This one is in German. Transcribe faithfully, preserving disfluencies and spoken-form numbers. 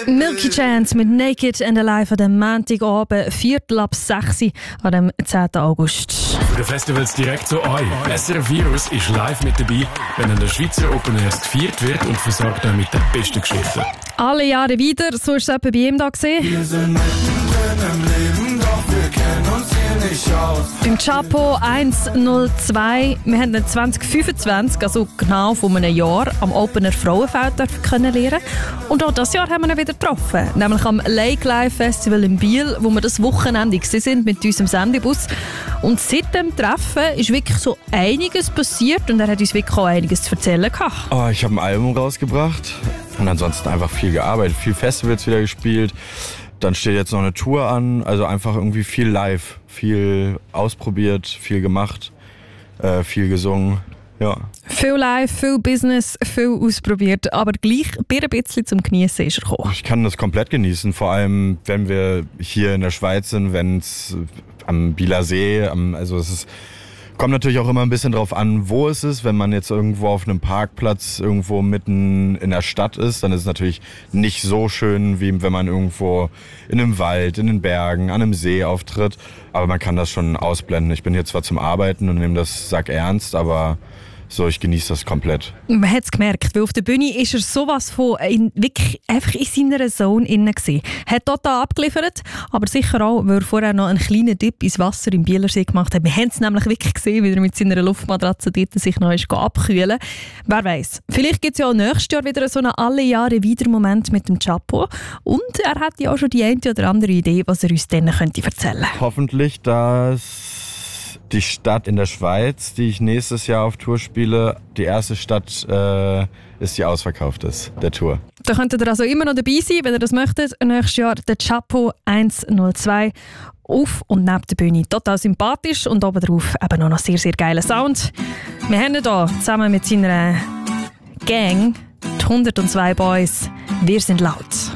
Milky Chance mit Naked and Alive an dem Montagabend, Viertel ab sechs an dem zehnten August. Für die Festivals direkt zu euch. S R F Virus ist live mit dabei, wenn an der Schweizer Open Airs gefeiert wird und versorgt euch mit den besten Geschichten. Alle Jahre wieder, so ist es etwa bei ihm da gesehen. Wir sind mittendrin im Leben, doch wir kennen uns hier nicht aus. Beim Chapo eins null zwei, wir haben ihn zwanzig fünfundzwanzig, also genau vor einem Jahr, am Opener Frauenfeld können lernen. Und auch dieses Jahr haben wir ihn wieder getroffen, nämlich am Lake Live Festival in Biel, wo wir das Wochenende gewesen sind mit unserem Sendebus. Und seit dem Treffen ist wirklich so einiges passiert und er hat uns wirklich auch einiges zu erzählen gehabt. Oh, ich habe ein Album rausgebracht und ansonsten einfach viel gearbeitet, viel Festivals wieder gespielt. Dann steht jetzt noch eine Tour an, also einfach irgendwie viel live, viel ausprobiert, viel gemacht, äh, viel gesungen, ja. Viel live, viel Business, viel ausprobiert, aber gleich ein bisschen zum Genießen ist er gekommen. Ich kann das komplett genießen, vor allem wenn wir hier in der Schweiz sind, wenn es am Bieler See, am, also es ist, kommt natürlich auch immer ein bisschen drauf an, wo es ist. Wenn man jetzt irgendwo auf einem Parkplatz irgendwo mitten in der Stadt ist, dann ist es natürlich nicht so schön, wie wenn man irgendwo in einem Wald, in den Bergen, an einem See auftritt. Aber man kann das schon ausblenden. Ich bin hier zwar zum Arbeiten und nehme das Sack ernst, aber so, ich genieße das komplett. Man hat es gemerkt, weil auf der Bühne ist er sowas von in, wirklich einfach in seiner Zone innen gewesen. Hat total abgeliefert, aber sicher auch, weil er vorher noch einen kleinen Dip ins Wasser im Bielersee gemacht hat. Wir haben es nämlich wirklich gesehen, wie er mit seiner Luftmatratze dort sich noch ist abkühlen. Wer weiß? Vielleicht gibt es ja auch nächstes Jahr wieder so einen alle Jahre wieder Moment mit dem Chapo. Und er hat ja auch schon die eine oder andere Idee, was er uns dann könnte erzählen. Hoffentlich, dass die Stadt in der Schweiz, die ich nächstes Jahr auf Tour spiele, die erste Stadt äh, ist, die ausverkauft ist, der Tour. Da könntet ihr also immer noch dabei sein, wenn ihr das möchtet. Nächstes Jahr der Chapo eins null zwei auf und neben der Bühne. Total sympathisch und obendrauf eben noch, noch sehr, sehr geiler Sound. Wir haben hier zusammen mit seiner Gang, die hundertzwei Boys, «Wir sind laut».